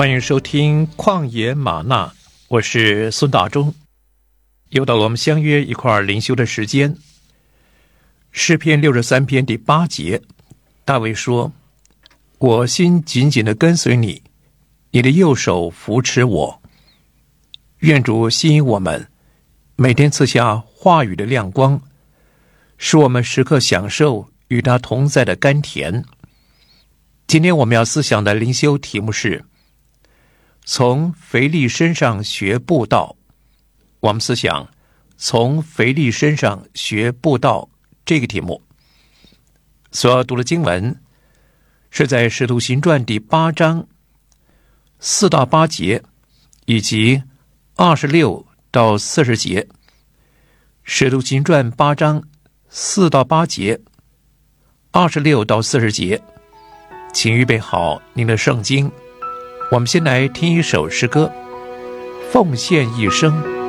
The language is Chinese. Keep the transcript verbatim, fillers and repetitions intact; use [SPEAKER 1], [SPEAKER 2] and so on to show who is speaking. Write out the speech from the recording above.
[SPEAKER 1] 欢迎收听旷野玛纳，我是孙大中。又到了我们相约一块儿灵修的时间。诗篇六十三篇第八节，大卫说：我心紧紧地跟随你，你的右手扶持我。愿主吸引我们，每天赐下话语的亮光，使我们时刻享受与他同在的甘甜。今天我们要思想的灵修题目是从腓力身上学布道。我们思想从腓力身上学布道这个题目。所要读的经文是在使徒行传第八章四到八节，以及二十六到四十节。使徒行传八章四到八节，二十六到四十节。请预备好您的圣经，我们先来听一首诗歌，奉献一生。